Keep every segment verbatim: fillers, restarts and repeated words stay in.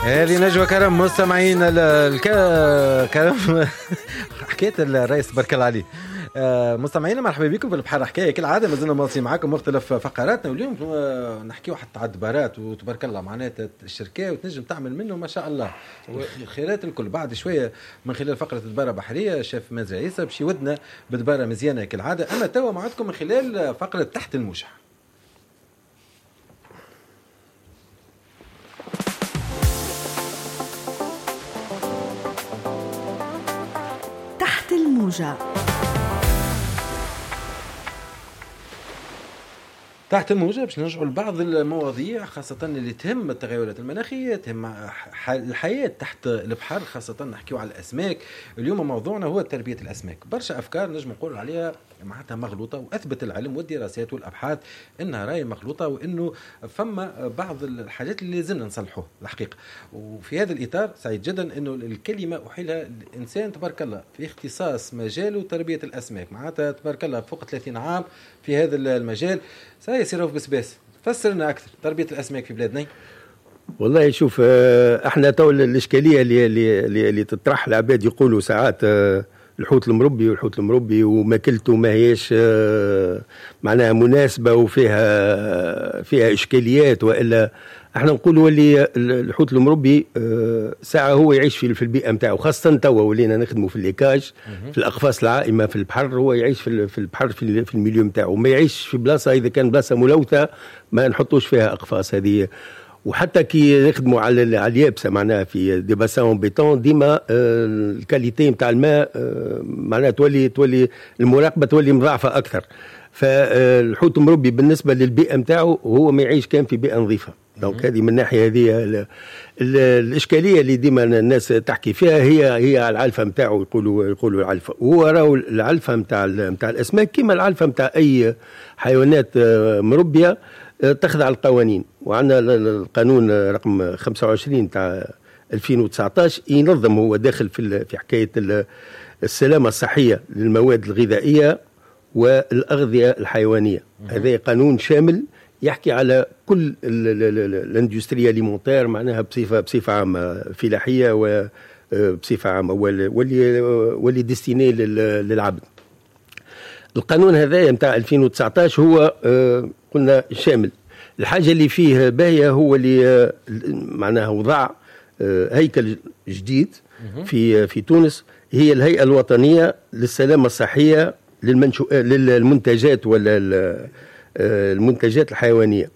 هذه نجوى كرم مستمعين الك... كرم حكاية الرئيس تبارك الله عليه. مستمعينا مرحبا بكم في البحر حكاية كالعادة، مازلنا مواصلين معكم مختلف فقراتنا، واليوم نحكيو حتى على الدبارات وتبارك الله معناتها الشركة وتنجم تعمل منه ما شاء الله الخيرات الكل. بعد شوية من خلال فقرة دبارة بحرية شاف مازن عيسى باش يودنا بدبارة مزيانة كالعادة. أما توا معكم من خلال فقرة تحت الموجة. تحت الموجة. تحت الموجة باش نرجعوا لبعض المواضيع خاصة اللي تهم التغيرات المناخية، تهم الحياة تحت البحر، خاصة نحكيو على الأسماك. اليوم موضوعنا هو تربية الأسماك. برشا أفكار نجم نقول عليها معناتها مغلوطة، وأثبت العلم والدراسات والأبحاث أنها راي مغلوطة، وأنه فما بعض الحاجات اللي لازمنا نصلحوها الحقيقة. وفي هذا الإطار سعيد جدا أنه الكلمة أحيلها الإنسان تبارك الله في اختصاص مجاله تربية الأسماك، معناتها تبارك الله فوق ثلاثين عام في هذا المجال. ساي سيروف بسباس، فسرنا أكثر تربية الأسماك في بلادنا. والله شوف، احنا تو الإشكالية اللي, اللي, اللي تطرح العباد يقولوا ساعات الحوت المربي والحوت المربي وماكلته ما هيش معناها مناسبة وفيها فيها إشكاليات، وإلا احنا نقولوا اللي الحوت المربي ساعة هو يعيش في البيئة متاعه، خاصة توا ولينا نخدموا في الليكاج في الأقفاص العائمة في البحر. هو يعيش في البحر في الميليو متاعه، ما يعيش في بلاصة إذا كان بلاصة ملوثة ما نحطوش فيها أقفاص هذه. وحتى كي نخدموا على على اليابسه معناها في دي باسون بيتون ديما الكاليتي نتاع الماء معناها تولي تولي المراقبه تولي مضاعفه اكثر. فالحوت المربي بالنسبه للبيئه نتاعو هو ما يعيش كان في بيئه نظيفه. دونك هذه من ناحيه هذه الاشكاليه اللي ديما الناس تحكي فيها هي هي العلفه نتاعو، يقولوا يقولوا العلفه. وهو راهو العلفه نتاع نتاع الاسماك كما العلفه نتاع اي حيوانات مربيه تخضع القوانين. وعندنا القانون رقم خمسة وعشرين تاع ألفين وتسعطاش ينظم، هو داخل في في حكايه السلامه الصحيه للمواد الغذائيه والاغذيه الحيوانيه. هذا قانون شامل يحكي على كل الاندستريا ليمونتير معناها بصفه بصفه عامه، فلاحيه وبصفه عامه، واللي واللي ديستيني للعبد. القانون هذا نتاع ألفين وتسعطاش هو قلنا شامل. الحاجة اللي فيه باهية هو اللي معناها وضع هيكل جديد في في تونس، هي الهيئة الوطنية للسلامة الصحية للمنتجات ولا المنتجات الحيوانية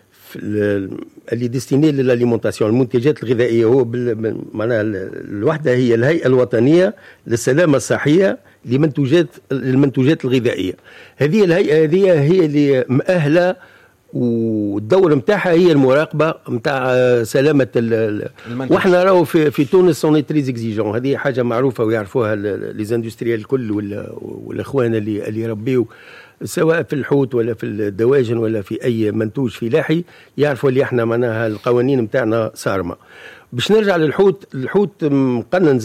اللي ديستيني للاليمونتاسيون، المنتجات الغذائية. هو معناها الوحدة هي الهيئة الوطنية للسلامة الصحية لمنتوجات المنتوجات الغذائية. هذه الهيئة هذه هي اللي مؤهلة، والدور نتاعها هي المراقبة نتاع سلامة المنتج. واحنا راهو في, في تونس سوني تريز اكزيجون، هذه حاجة معروفة ويعرفوها لي زاندستريال الكل والاخوان اللي اللي يربيوا سواء في الحوت ولا في الدواجن ولا في اي منتوج فلاحي، يعرفوا اللي احنا معناها القوانين نتاعنا صارمة. باش نرجع للحوت، الحوت مقنن